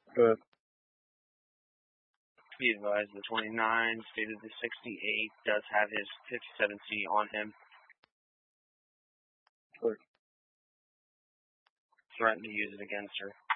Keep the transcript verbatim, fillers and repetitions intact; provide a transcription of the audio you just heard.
Good. Be advised, the twenty-nine, stated the sixty-eight, does have his fifty-seven C on him. Good. Threatened to use it against her.